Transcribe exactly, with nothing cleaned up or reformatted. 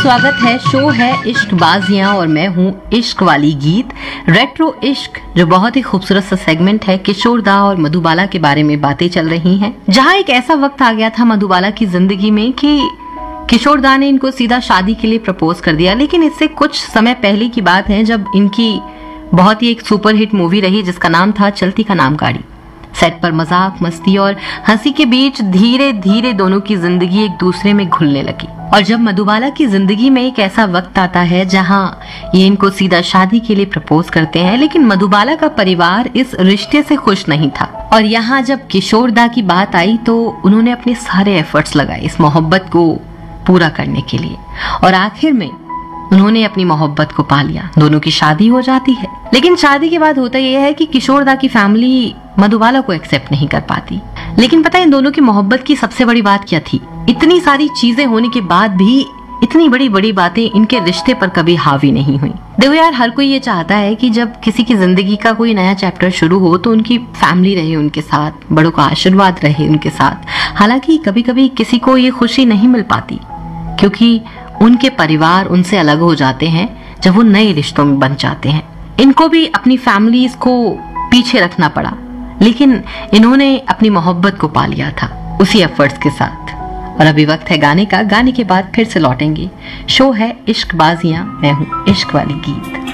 स्वागत है। शो है इश्क बाजियां और मैं हूँ इश्क वाली गीत। रेट्रो इश्क जो बहुत ही खूबसूरत सा सेगमेंट है। किशोर दा और मधुबाला के बारे में बातें चल रही हैं, जहाँ एक ऐसा वक्त आ गया था मधुबाला की जिंदगी में कि किशोर दा ने इनको सीधा शादी के लिए प्रपोज कर दिया। लेकिन इससे कुछ समय पहले की बात है जब इनकी बहुत ही एक सुपरहिट मूवी रही जिसका नाम था चलती का नाम गाड़ी। सेट पर मजाक मस्ती और हंसी के बीच धीरे धीरे दोनों की जिंदगी एक दूसरे में घुलने लगी। और जब मधुबाला की जिंदगी में एक ऐसा वक्त आता है जहां ये इनको सीधा शादी के लिए प्रपोज करते हैं, लेकिन मधुबाला का परिवार इस रिश्ते से खुश नहीं था। और यहाँ जब किशोर दा की बात आई तो उन्होंने अपने सारे एफर्ट्स लगाए इस मोहब्बत को पूरा करने के लिए, और आखिर में उन्होंने अपनी मोहब्बत को पा लिया। दोनों की शादी हो जाती है। लेकिन शादी के बाद होता यह है कि किशोर दा की फैमिली मधुबाला को एक्सेप्ट नहीं कर पाती। लेकिन पता है इन दोनों की मोहब्बत की सबसे बड़ी बात क्या थी? इतनी सारी चीजें होने के बाद भी इतनी बड़ी बड़ी बातें इनके रिश्ते पर कभी हावी नहीं हुई। देखो यार, हर कोई ये चाहता है कि जब किसी की जिंदगी का कोई नया चैप्टर शुरू हो तो उनकी फैमिली रहे उनके साथ, बड़ों का आशीर्वाद रहे उनके साथ। हालांकि कभी कभी किसी को ये खुशी नहीं मिल पाती क्योंकि उनके परिवार उनसे अलग हो जाते हैं जब वो नए रिश्तों में बन जाते हैं। इनको भी अपनी फैमिलीज को पीछे रखना पड़ा, लेकिन इन्होंने अपनी मोहब्बत को पा लिया था उसी एफर्ट्स के साथ। और अभी वक्त है गाने का। गाने के बाद फिर से लौटेंगे। शो है इश्क बाजियां, मैं हूँ इश्क वाली गीत।